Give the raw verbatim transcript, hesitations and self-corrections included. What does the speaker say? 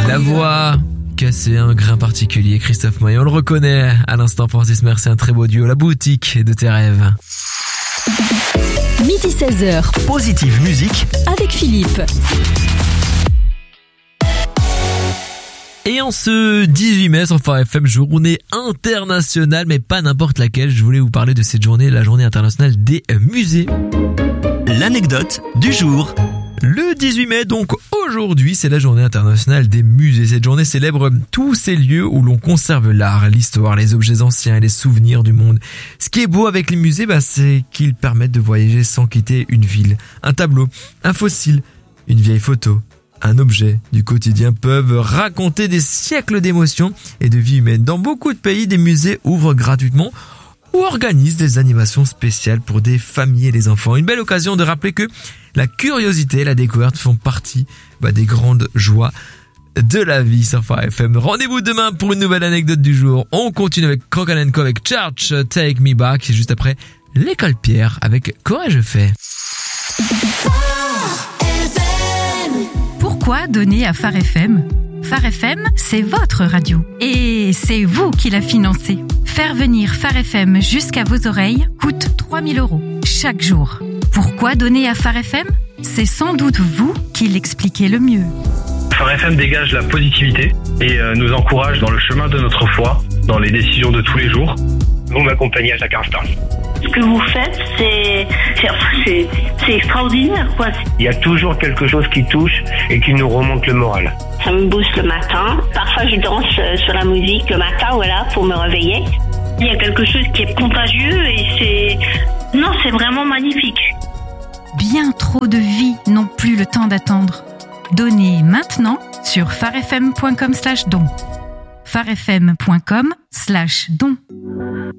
La voix cassée, un grain particulier, Christophe Maé, on le reconnaît à l'instant. Francis Merci, un très beau duo, la boutique de tes rêves. Midi seize heures, Positive Musique avec Philippe. Et en ce dix-huit mai sur Phare F M, journée internationale, mais pas n'importe laquelle. Je voulais vous parler de cette journée, la journée internationale des musées. L'anecdote du jour. Le dix-huit mai, donc aujourd'hui, c'est la journée internationale des musées. Cette journée célèbre tous ces lieux où l'on conserve l'art, l'histoire, les objets anciens et les souvenirs du monde. Ce qui est beau avec les musées, bah, c'est qu'ils permettent de voyager sans quitter une ville. Un tableau, un fossile, une vieille photo, un objet du quotidien peuvent raconter des siècles d'émotions et de vie humaine. Dans beaucoup de pays, des musées ouvrent gratuitement ou organisent des animations spéciales pour des familles et les enfants. Une belle occasion de rappeler que la curiosité et la découverte font partie bah, des grandes joies de la vie sur Phare F M. Rendez-vous demain pour une nouvelle anecdote du jour. On continue avec Croc and Co avec Church, Take Me Back. C'est juste après l'école Pierre avec Qu'aurais-je fait. Pourquoi donner à Phare F M ? Phare F M, c'est votre radio. Et c'est vous qui la financez. Faire venir Phare F M jusqu'à vos oreilles coûte trois mille euros chaque jour. Pourquoi donner à Phare F M ? C'est sans doute vous qui l'expliquez le mieux. Phare F M dégage la positivité et nous encourage dans le chemin de notre foi, dans les décisions de tous les jours. Vous m'accompagnez à chaque instant. Ce que vous faites, c'est, c'est, c'est, c'est extraordinaire, quoi. Il y a toujours quelque chose qui touche et qui nous remonte le moral. Ça me booste le matin. Parfois, je danse sur la musique le matin, voilà, pour me réveiller. Il y a quelque chose qui est contagieux et c'est... Non, c'est vraiment magnifique. Bien trop de vies n'ont plus le temps d'attendre. Donnez maintenant sur pharefm point com slash don. pharefm point com slash don.